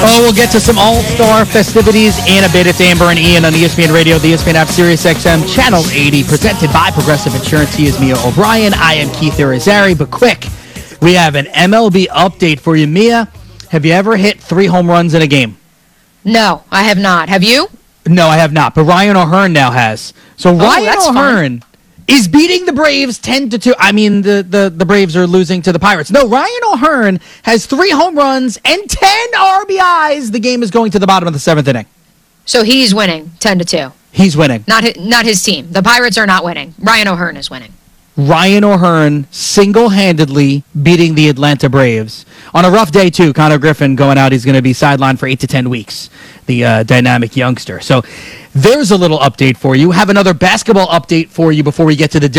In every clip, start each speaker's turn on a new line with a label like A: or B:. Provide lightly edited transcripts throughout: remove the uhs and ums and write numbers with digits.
A: Well, we'll get to some All-Star festivities in a bit. It's Amber and Ian on ESPN Radio, the ESPN app, Sirius XM, Channel 80, presented by Progressive Insurance. He is Mia O'Brien. I am Keith Irizarry. But quick, we have an MLB update for you. Mia, have you ever hit 3 home runs in a game?
B: No, I have not. Have you?
A: No, I have not. But Ryan O'Hearn now has. So Ryan O'Hearn is beating the Braves 10-2. I mean, the Braves are losing to the Pirates. No, Ryan O'Hearn has 3 home runs and 10 RBIs. The game is going to the bottom of the 7th inning.
B: So he's winning 10-2.
A: He's winning.
B: Not his team. The Pirates are not winning. Ryan O'Hearn is winning.
A: Ryan O'Hearn single-handedly beating the Atlanta Braves. On a rough day, too, Connor Griffin going out. He's going to be sidelined for 8 to 10 weeks, the dynamic youngster. So there's a little update for you. Have another basketball update for you before we get to the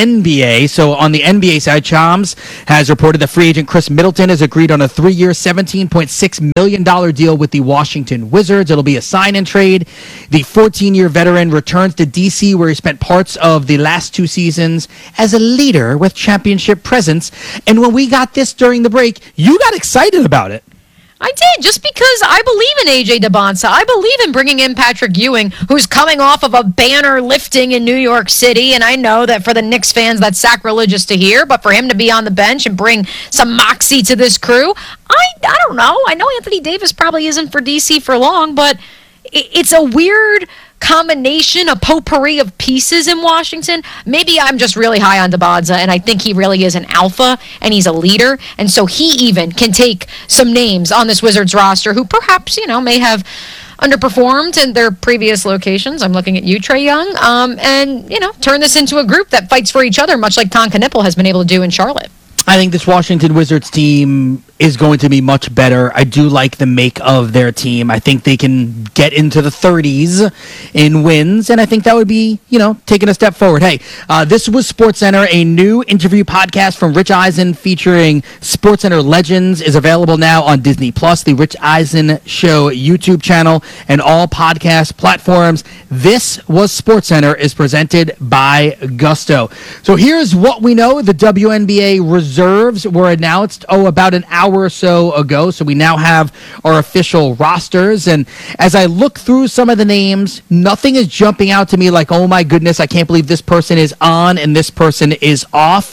A: WNBA. So on the NBA side, Chams has reported that free agent Chris Middleton has agreed on a 3-year, $17.6 million deal with the Washington Wizards. It'll be a sign-and trade. The 14-year veteran returns to D.C., where he spent parts of the last 2 seasons as a leader with championship presence. And when we got this during the break, you got excited about it.
B: I did, just because I believe in A.J. DeBonsa. I believe in bringing in Patrick Ewing, who's coming off of a banner lifting in New York City, and I know that for the Knicks fans, that's sacrilegious to hear, but for him to be on the bench and bring some moxie to this crew, I don't know. I know Anthony Davis probably isn't for D.C. for long, but it's a weird combination, a potpourri of pieces in Washington. Maybe I'm just really high on DeBonsa, and I think he really is an alpha, and he's a leader, and so he even can take some names on this Wizards roster who perhaps, may have underperformed in their previous locations. I'm looking at you, Trae Young, and, turn this into a group that fights for each other, much like Con Knipple has been able to do in Charlotte.
A: I think this Washington Wizards team is going to be much better. I do like the make of their team. I think they can get into the 30s in wins, and I think that would be, taking a step forward. Hey, this was SportsCenter. A new interview podcast from Rich Eisen featuring SportsCenter legends is available now on Disney+, the Rich Eisen Show YouTube channel, and all podcast platforms. This was SportsCenter is presented by Gusto. So here's what we know. The WNBA reserves were announced, about an hour or so ago. So we now have our official rosters. And as I look through some of the names, nothing is jumping out to me like, oh my goodness, I can't believe this person is on and this person is off.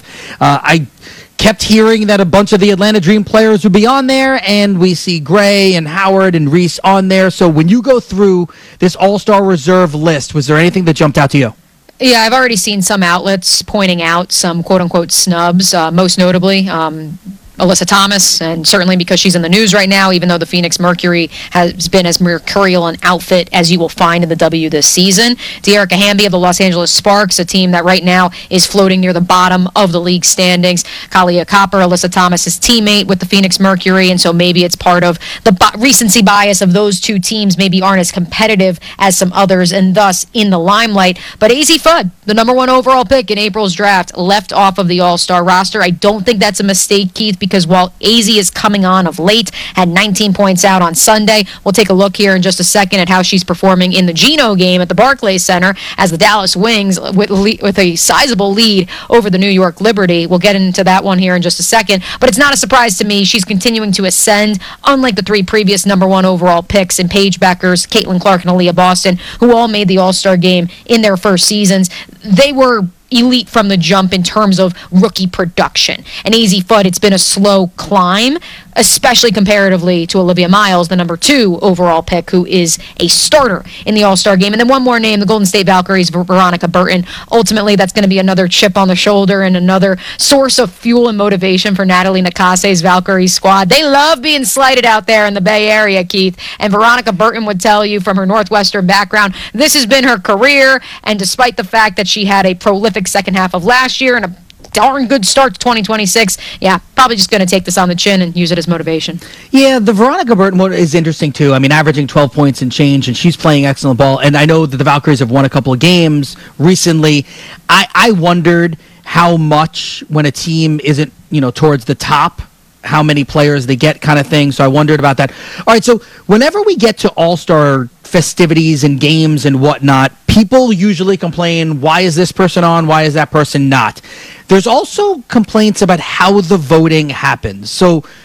A: I kept hearing that a bunch of the Atlanta Dream players would be on there, and we see Gray and Howard and Reese on there. So when you go through this All-Star Reserve list, was there anything that jumped out to you?
B: Yeah, I've already seen some outlets pointing out some quote-unquote snubs, most notably Alyssa Thomas, and certainly because she's in the news right now, even though the Phoenix Mercury has been as mercurial an outfit as you will find in the W this season. Dearica Hamby of the Los Angeles Sparks, a team that right now is floating near the bottom of the league standings. Kalia Copper, Alyssa Thomas's teammate with the Phoenix Mercury, and so maybe it's part of the recency bias of those two teams maybe aren't as competitive as some others, and thus in the limelight. But AZ Fudd, the number 1 overall pick in April's draft, left off of the All-Star roster. I don't think that's a mistake, Keith, because while AZ is coming on of late, had 19 points out on Sunday. We'll take a look here in just a second at how she's performing in the Geno game at the Barclays Center as the Dallas Wings with a sizable lead over the New York Liberty. We'll get into that one here in just a second, but it's not a surprise to me. She's continuing to ascend, unlike the 3 previous number 1 overall picks in Paige Beckers, Caitlin Clark, and Aaliyah Boston, who all made the All-Star game in their first seasons. They were elite from the jump in terms of rookie production. And AZ Fudd, it's been a slow climb, especially comparatively to Olivia Miles, the number 2 overall pick, who is a starter in the All-Star game. And then one more name, the Golden State Valkyries, Veronica Burton. Ultimately, that's going to be another chip on the shoulder and another source of fuel and motivation for Natalie Nakase's Valkyrie squad. They love being slighted out there in the Bay Area, Keith. And Veronica Burton would tell you from her Northwestern background, this has been her career. And despite the fact that she had a prolific second half of last year and a darn good start to 2026. Yeah, probably just going to take this on the chin and use it as motivation.
A: Yeah, the Veronica Burton one is interesting, too. I mean, averaging 12 points and change, and she's playing excellent ball. And I know that the Valkyries have won a couple of games recently. I wondered how much when a team isn't, towards the top, how many players they get kind of thing. So I wondered about that. All right, so whenever we get to All-Star festivities and games and whatnot, people usually complain, why is this person on? Why is that person not? There's also complaints about how the voting happens. So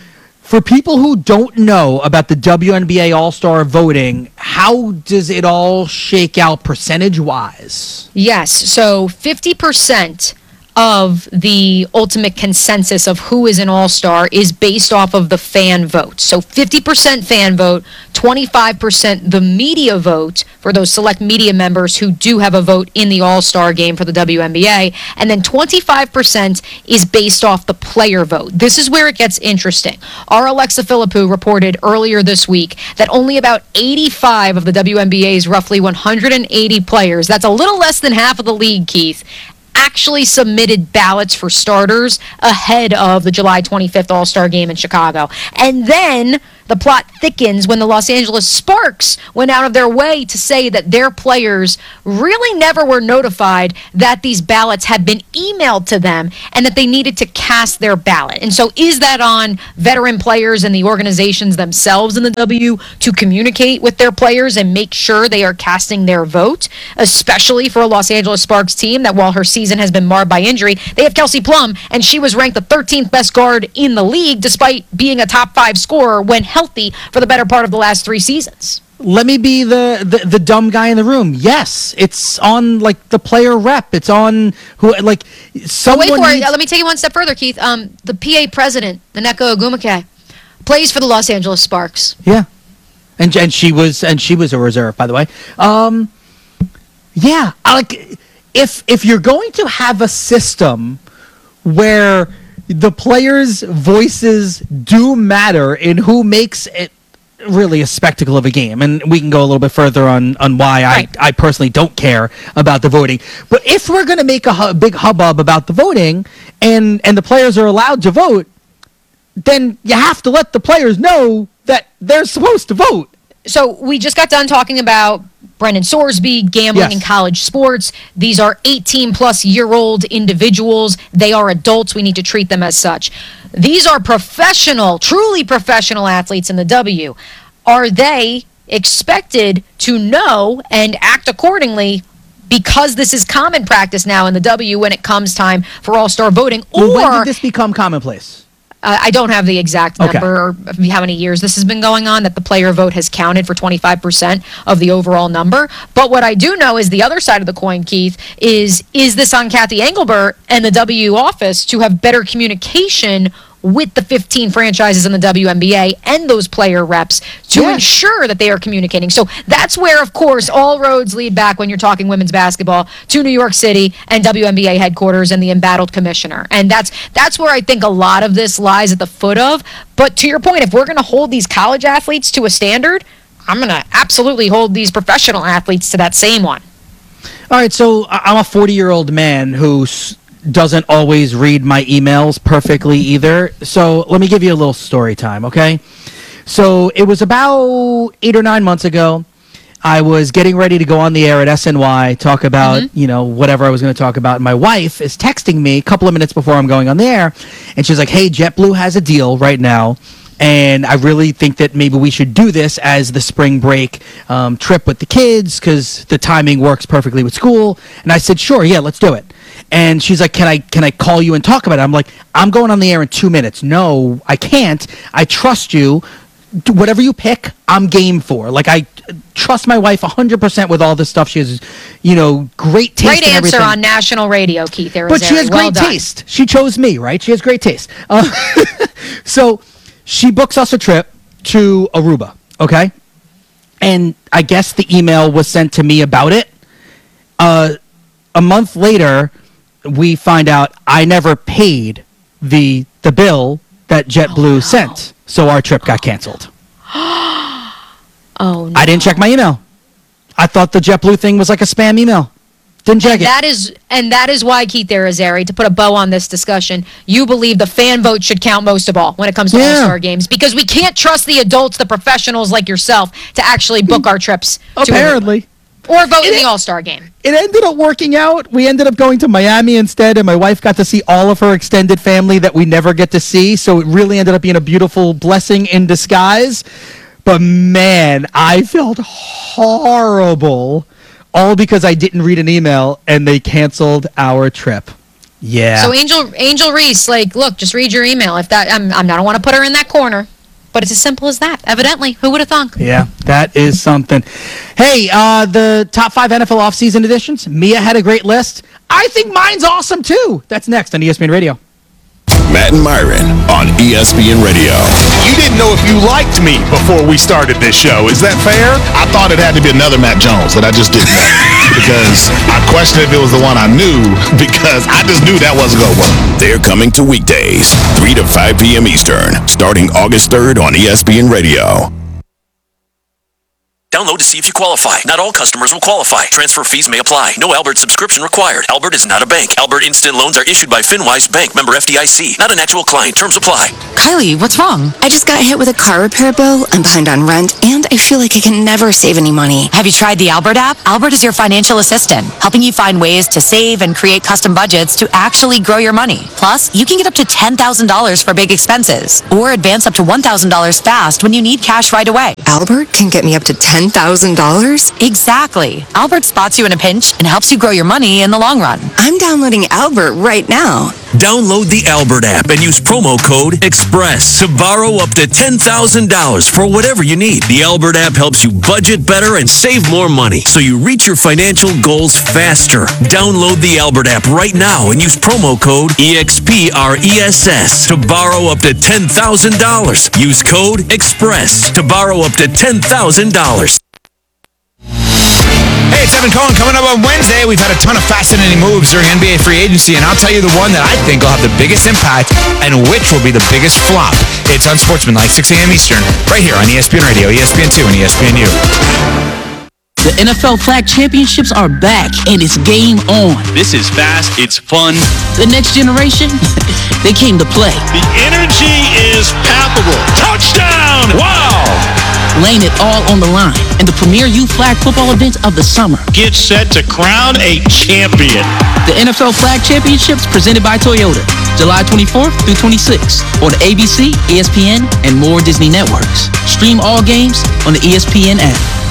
A: For people who don't know about the WNBA All-Star voting, how does it all shake out percentage-wise?
B: Yes, so 50% of the ultimate consensus of who is an all-star is based off of the fan vote. So 50% fan vote, 25% the media vote for those select media members who do have a vote in the all-star game for the WNBA, and then 25% is based off the player vote. This is where it gets interesting. Our Alexa Philippou reported earlier this week that only about 85 of the WNBA's roughly 180 players, that's a little less than half of the league, Keith, actually submitted ballots for starters ahead of the July 25th All-Star Game in Chicago. And then the plot thickens when the Los Angeles Sparks went out of their way to say that their players really never were notified that these ballots had been emailed to them and that they needed to cast their ballot. And so is that on veteran players and the organizations themselves in the W to communicate with their players and make sure they are casting their vote, especially for a Los Angeles Sparks team that while her season has been marred by injury, they have Kelsey Plum, and she was ranked the 13th best guard in the league despite being a top 5 scorer when healthy for the better part of the last 3 seasons.
A: Let me be the dumb guy in the room. Yes, it's on like the player rep. It's on who like someone.
B: Wait for it. Let me take it one step further, Keith. The PA president, Nneka Ogwumike, plays for the Los Angeles Sparks.
A: Yeah, and she was a reserve, by the way. Yeah, like if you're going to have a system where the players' voices do matter in who makes it really a spectacle of a game, and we can go a little bit further on why
B: right.
A: I personally don't care about the voting. But if we're going to make a big hubbub about the voting and the players are allowed to vote, then you have to let the players know that they're supposed to vote.
B: So we just got done talking about Brendan Sorsby, gambling
A: Yes.
B: in college sports. These are 18-plus-year-old individuals. They are adults. We need to treat them as such. These are professional, truly professional athletes in the W. Are they expected to know and act accordingly because this is common practice now in the W when it comes time for all-star voting?
A: Well, when
B: Or
A: did this become commonplace?
B: I don't have the exact number or how many years this has been going on, that the player vote has counted for 25% of the overall number. But what I do know is the other side of the coin, Keith, is this on Kathy Engelbert and the W office to have better communication with the 15 franchises in the WNBA and those player reps to ensure that they are communicating. So that's where, of course, all roads lead back when you're talking women's basketball to New York City and WNBA headquarters and the embattled commissioner. And that's where I think a lot of this lies at the foot of. But to your point, if we're going to hold these college athletes to a standard, I'm going to absolutely hold these professional athletes to that same one.
A: All right, so I'm a 40-year-old man who doesn't always read my emails perfectly either. So let me give you a little story time, okay? So it was about 8 or 9 months ago. I was getting ready to go on the air at SNY, talk about, whatever I was going to talk about. My wife is texting me a couple of minutes before I'm going on the air, and she's like, hey, JetBlue has a deal right now, and I really think that maybe we should do this as the spring break trip with the kids because the timing works perfectly with school. And I said, sure, yeah, let's do it. And she's like, can I call you and talk about it? I'm like, I'm going on the air in 2 minutes. No, I can't. I trust you. Whatever you pick, I'm game for. Like, I trust my wife 100% with all this stuff. She has, great taste.
B: Great
A: in
B: answer
A: everything.
B: on national radio, Keith.
A: But she has great taste. She chose me, right? She has great taste. So she books us a trip to Aruba, okay? And I guess the email was sent to me about it. A month later, we find out I never paid the bill that JetBlue sent, so our trip got canceled.
B: Oh, no.
A: I didn't check my email. I thought the JetBlue thing was like a spam email. Didn't check it.
B: That is why, Keith Arizari, to put a bow on this discussion, you believe the fan vote should count most of all when it comes to All-Star games, because we can't trust the adults, the professionals like yourself, to actually book our trips.
A: Apparently.
B: Or vote in the All-Star game.
A: It ended up working out. We ended up going to Miami instead, and my wife got to see all of her extended family that we never get to see, so it really ended up being a beautiful blessing in disguise. But, man, I felt horrible, all because I didn't read an email, and they canceled our trip. Yeah.
B: So Angel Reese, look, just read your email. If that, I don't want to put her in that corner. But it's as simple as that. Evidently, who would have thunk?
A: Yeah, that is something. Hey, the top 5 NFL offseason editions. Mia had a great list. I think mine's awesome, too. That's next on ESPN Radio.
C: Matt and Myron on ESPN Radio.
D: You didn't know if you liked me before we started this show. Is that fair?
C: I thought it had to be another Matt Jones that I just didn't know because I questioned if it was the one I knew because I just knew that wasn't going to work. They're coming to weekdays, 3 to 5 p.m. Eastern, starting August 3rd on ESPN Radio.
E: Download to see if you qualify. Not all customers will qualify. Transfer fees may apply. No Albert subscription required. Albert is not a bank. Albert Instant Loans are issued by FinWise Bank, member FDIC. Not an actual client. Terms apply.
F: Kylie, what's wrong? I just got hit with a car repair bill. I'm behind on rent, and I feel like I can never save any money.
G: Have you tried the Albert app? Albert is your financial assistant, helping you find ways to save and create custom budgets to actually grow your money. Plus, you can get up to $10,000 for big expenses, or advance up to $1,000 fast when you need cash right away.
F: Albert can get me up to $10,000?
G: Exactly. Albert spots you in a pinch and helps you grow your money in the long run.
F: I'm downloading Albert right now.
E: Download the Albert app and use promo code EXPRESS to borrow up to $10,000 for whatever you need. The Albert app helps you budget better and save more money so you reach your financial goals faster. Download the Albert app right now and use promo code EXPRESS to borrow up to $10,000. Use code EXPRESS to borrow up to $10,000.
D: Hey, it's Evan Cohen. Coming up on Wednesday, we've had a ton of fascinating moves during NBA free agency, and I'll tell you the one that I think will have the biggest impact and which will be the biggest flop. It's Unsportsmanlike, 6 a.m. Eastern, right here on ESPN Radio, ESPN2, and ESPNU.
H: The NFL Flag Championships are back, and it's game on.
I: This is fast. It's fun.
H: The next generation, they came to play.
I: The energy is palpable. Touchdown! Wow!
H: Laying it all on the line in the premier youth flag football event of the summer.
I: Get set to crown a champion.
H: The NFL Flag Championships presented by Toyota, July 24th through 26th on ABC, ESPN, and more Disney networks. Stream all games on the ESPN app.